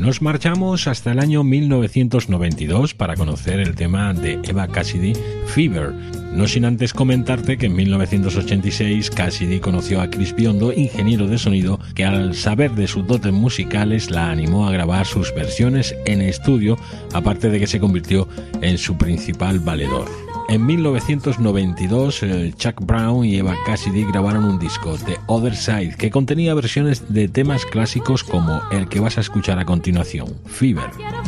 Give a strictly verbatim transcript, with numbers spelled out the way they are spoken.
Nos marchamos hasta el año mil novecientos noventa y dos para conocer el tema de Eva Cassidy, Fever. No sin antes comentarte que en mil novecientos ochenta y seis Cassidy conoció a Chris Biondo, ingeniero de sonido, que al saber de sus dotes musicales la animó a grabar sus versiones en estudio, aparte de que se convirtió en su principal valedor. En mil novecientos noventa y dos, Chuck Brown y Eva Cassidy grabaron un disco, The Other Side, que contenía versiones de temas clásicos como el que vas a escuchar a continuación, Fever.